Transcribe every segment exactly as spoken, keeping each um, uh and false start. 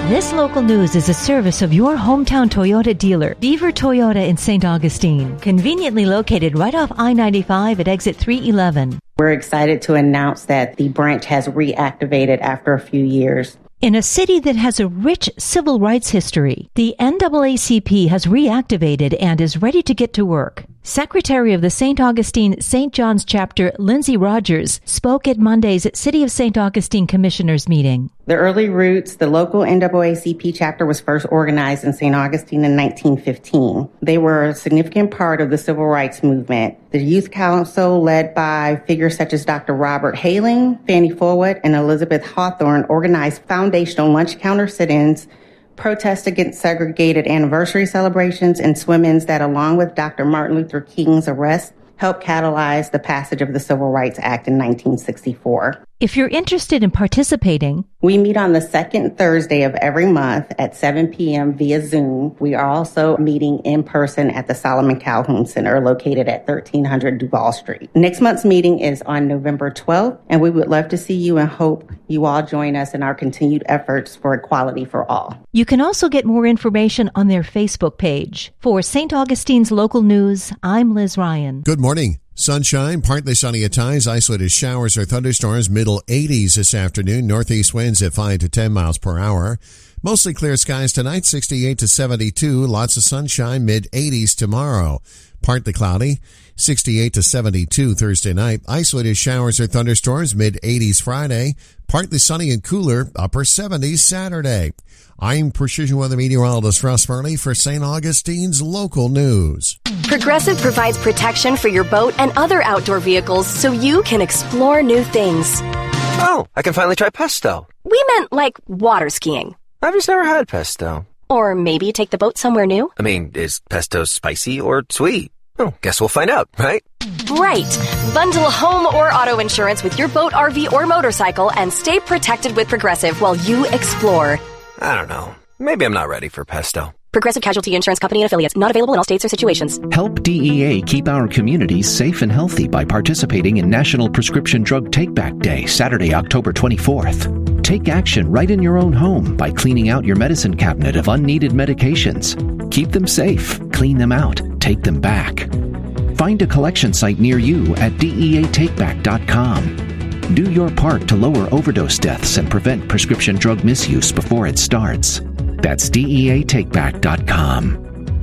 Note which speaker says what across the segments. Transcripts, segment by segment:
Speaker 1: This local news is a service of your hometown Toyota dealer, Beaver Toyota in Saint Augustine, conveniently located right off I ninety-five at exit three eleven.
Speaker 2: We're excited to announce that the branch has reactivated after a few years.
Speaker 1: In a city that has a rich civil rights history, the N double A C P has reactivated and is ready to get to work. Secretary of the Saint Augustine Saint John's Chapter, Lindsay Rogers, spoke at Monday's City of Saint Augustine Commissioners meeting.
Speaker 2: The early roots, the local N double A C P chapter was first organized in Saint Augustine in nineteen fifteen. They were a significant part of the civil rights movement. The youth council, led by figures such as Doctor Robert Haling, Fannie Forward, and Elizabeth Hawthorne, organized foundational lunch counter sit-ins, protests against segregated anniversary celebrations, and swim-ins that, along with Doctor Martin Luther King's arrest, helped catalyze the passage of the Civil Rights Act in nineteen sixty-four.
Speaker 1: If you're interested in participating,
Speaker 2: we meet on the second Thursday of every month at seven p.m. via Zoom. We are also meeting in person at the Solomon Calhoun Center located at thirteen hundred Duval Street. Next month's meeting is on November twelfth, and we would love to see you and hope you all join us in our continued efforts for equality for all.
Speaker 1: You can also get more information on their Facebook page. For Saint Augustine's Local News, I'm Liz Ryan.
Speaker 3: Good morning. Sunshine, partly sunny at times, isolated showers or thunderstorms, middle eighties this afternoon, northeast winds at five to ten miles per hour. Mostly clear skies tonight, sixty-eight to seventy-two, lots of sunshine, mid eighties tomorrow. Partly cloudy, sixty-eight to seventy-two Thursday night, isolated showers or thunderstorms, mid eighties Friday, partly sunny and cooler, upper seventies Saturday. I'm Precision Weather Meteorologist Russ Fernley for Saint Augustine's Local News.
Speaker 4: Progressive provides protection for your boat and other outdoor vehicles so you can explore new things.
Speaker 5: Oh, I can finally try pesto.
Speaker 4: We meant like water skiing.
Speaker 5: I've just never had pesto.
Speaker 4: Or maybe take the boat somewhere new.
Speaker 5: I mean, is pesto spicy or sweet? Oh, guess we'll find out, right?
Speaker 4: Right. Bundle home or auto insurance with your boat, R V, or motorcycle and stay protected with Progressive while you explore.
Speaker 5: I don't know. Maybe I'm not ready for pesto.
Speaker 4: Progressive Casualty Insurance Company and Affiliates. Not available in all states or situations.
Speaker 6: Help D E A keep our communities safe and healthy by participating in National Prescription Drug Take-Back Day, Saturday, October twenty-fourth. Take action right in your own home by cleaning out your medicine cabinet of unneeded medications. Keep them safe, clean them out, take them back. Find a collection site near you at D E A take back dot com. Do your part to lower overdose deaths and prevent prescription drug misuse before it starts. That's D E A take back dot com.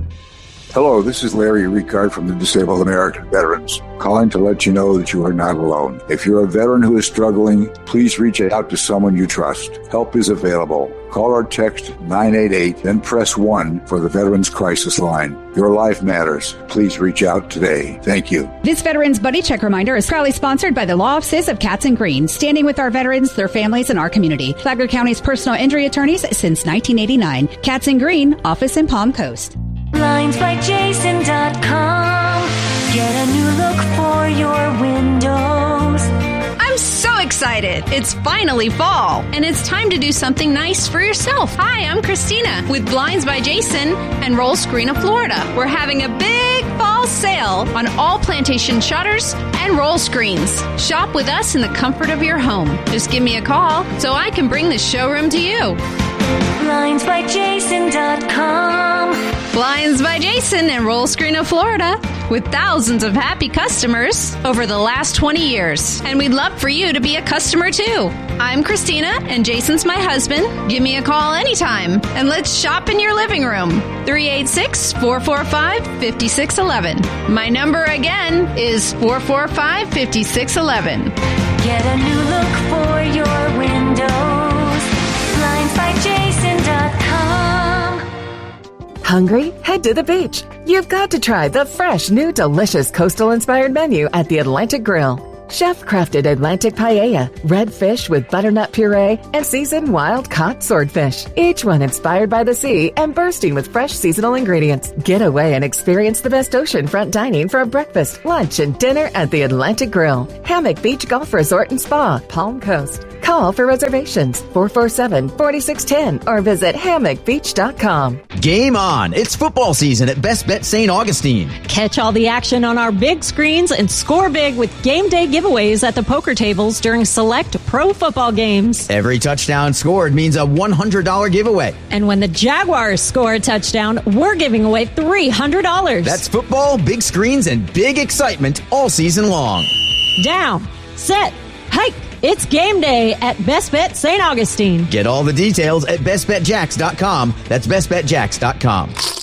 Speaker 7: Hello, this is Larry Ricard from the Disabled American Veterans, calling to let you know that you are not alone. If you're a veteran who is struggling, please reach out to someone you trust. Help is available. Call or text nine eight eight, then press one for the Veterans Crisis Line. Your life matters. Please reach out today. Thank you.
Speaker 8: This Veterans Buddy Check reminder is proudly sponsored by the Law Offices of Katz and Green, standing with our veterans, their families, and our community. Flagler County's personal injury attorneys since nineteen eighty-nine. Katz and Green, office in Palm Coast.
Speaker 9: Blinds by Jason dot com. Get a new look for your windows.
Speaker 10: I'm so excited. It's finally fall, and it's time to do something nice for yourself. Hi, I'm Christina with Blinds by Jason and Roll Screen of Florida. We're having a big fall sale on all plantation shutters and roll screens. Shop with us in the comfort of your home. Just give me a call so I can bring the showroom to you.
Speaker 9: Blinds by Jason dot com.
Speaker 10: Blinds by Jason and Roll Screen of Florida, with thousands of happy customers over the last twenty years. And we'd love for you to be a customer too. I'm Christina, and Jason's my husband. Give me a call anytime, and let's shop in your living room. three eight six, four four five, five six one one. My number again is four four five, five six one one.
Speaker 9: Get a new look for your windows. Blinds by Jason dot com.
Speaker 11: Hungry? Head to the beach. You've got to try the fresh, new, delicious coastal-inspired menu at the Atlantic Grill. Chef-crafted Atlantic paella, red fish with butternut puree, and seasoned wild-caught swordfish. Each one inspired by the sea and bursting with fresh seasonal ingredients. Get away and experience the best oceanfront dining for a breakfast, lunch, and dinner at the Atlantic Grill. Hammock Beach Golf Resort and Spa, Palm Coast. Call for reservations four four seven, four six one zero or visit hammock beach dot com.
Speaker 12: Game on! It's football season at Best Bet Saint Augustine.
Speaker 13: Catch all the action on our big screens and score big with game day giveaways at the poker tables during select pro football games.
Speaker 12: Every touchdown scored means a one hundred dollars giveaway.
Speaker 13: And when the Jaguars score a touchdown, we're giving away three hundred dollars.
Speaker 12: That's football, big screens, and big excitement all season long.
Speaker 13: Down, set, hike. It's game day at Best Bet Saint Augustine.
Speaker 12: Get all the details at best bet jacks dot com. That's best bet jacks dot com.